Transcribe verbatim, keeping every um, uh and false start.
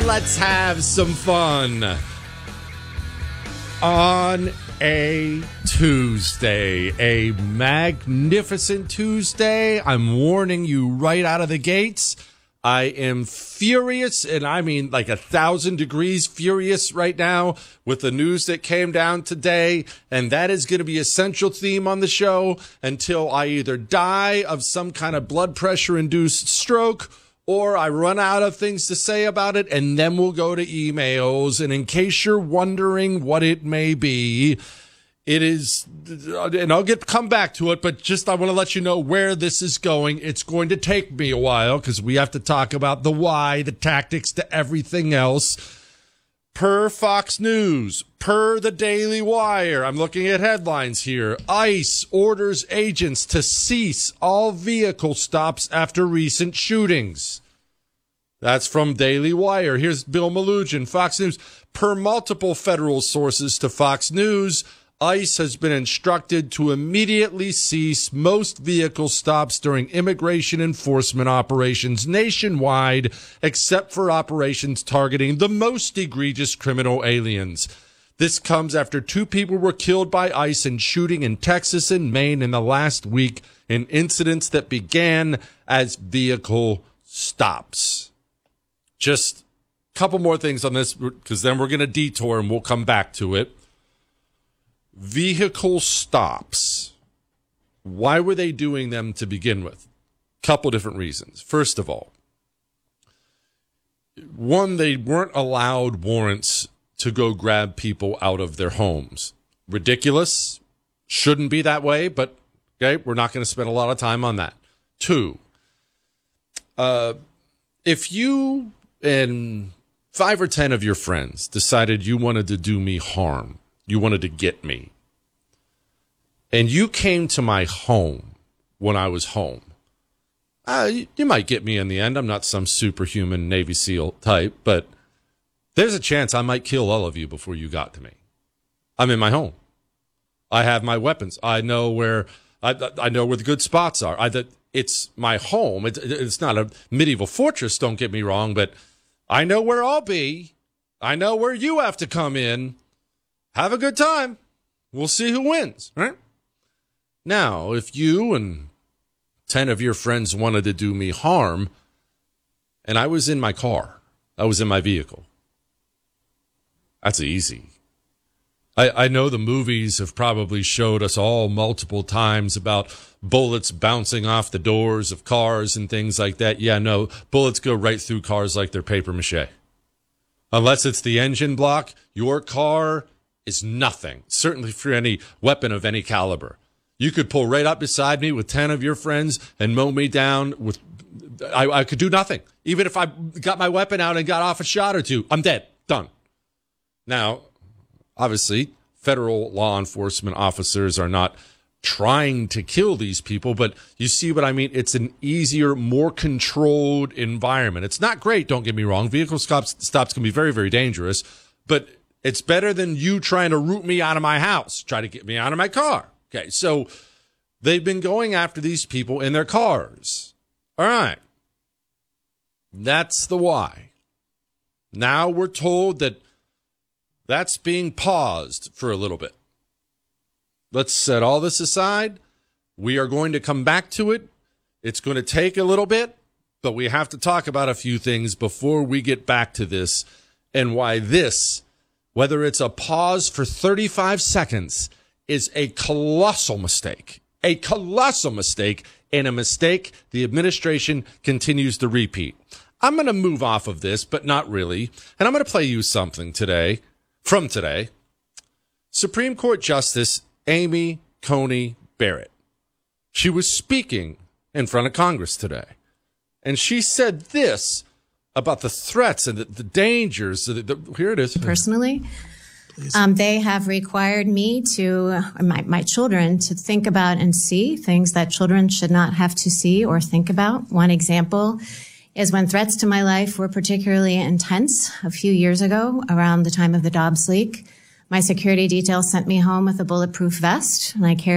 let's have some fun. On a Tuesday, a magnificent Tuesday. I'm warning you right out of the gates. I am furious, and I mean like a thousand degrees furious right now with the news that came down today, and that is going to be a central theme on the show until I either die of some kind of blood pressure-induced stroke or I run out of things to say about it, and then we'll go to emails. And in case you're wondering what it may be, it is, and I'll get come back to it, but just I want to let you know where this is going. It's going to take me a while because we have to talk about the why, the tactics to everything else. Per Fox News, per the Daily Wire, I'm looking at headlines here. ICE orders agents to cease all vehicle stops after recent shootings. That's from Daily Wire. Here's Bill Melugin, Fox News. Per multiple federal sources to Fox News, ICE has been instructed to immediately cease most vehicle stops during immigration enforcement operations nationwide, except for operations targeting the most egregious criminal aliens. This comes after two people were killed by ICE in shooting in Texas and Maine in the last week in incidents that began as vehicle stops. Just a couple more things on this, because then we're going to detour and we'll come back to it. Vehicle stops. Why were they doing them to begin with? Couple different reasons. First of all, one, they weren't allowed warrants to go grab people out of their homes. Ridiculous. Shouldn't be that way, but okay, we're not going to spend a lot of time on that. Two, uh, if you and five or ten of your friends decided you wanted to do me harm, you wanted to get me, and you came to my home when I was home, uh, you, you might get me in the end. I'm not some superhuman Navy SEAL type, but there's a chance I might kill all of you before you got to me. I'm in my home. I have my weapons. I know where I, I know where the good spots are. I, it's my home. It, it's not a medieval fortress, don't get me wrong, but I know where I'll be. I know where you have to come in. Have a good time. We'll see who wins, right? Now, if you and ten of your friends wanted to do me harm, and I was in my car, I was in my vehicle, that's easy. I, I know the movies have probably showed us all multiple times about bullets bouncing off the doors of cars and things like that. Yeah, no, bullets go right through cars like they're paper mache. Unless it's the engine block, your car is nothing, certainly for any weapon of any caliber. You could pull right up beside me with ten of your friends and mow me down with, I, I could do nothing. Even if I got my weapon out and got off a shot or two, I'm dead, done. Now, obviously, federal law enforcement officers are not trying to kill these people, but you see what I mean? It's an easier, more controlled environment. It's not great, don't get me wrong. Vehicle stops, stops can be very, very dangerous, but it's better than you trying to root me out of my house, try to get me out of my car. Okay, so they've been going after these people in their cars. All right. That's the why. Now we're told that that's being paused for a little bit. Let's set all this aside. We are going to come back to it. It's going to take a little bit, but we have to talk about a few things before we get back to this and why this, whether it's a pause for thirty-five seconds, is a colossal mistake, a colossal mistake, and a mistake the administration continues to repeat. I'm going to move off of this, but not really, and I'm going to play you something today, from today. Supreme Court Justice Amy Coney Barrett. She was speaking in front of Congress today, and she said this about the threats and the, the dangers. The, the, here it is. Personally, um, they have required me to, or my, my children, to think about and see things that children should not have to see or think about. One example is when threats to my life were particularly intense a few years ago around the time of the Dobbs leak. My security detail sent me home with a bulletproof vest, and I carried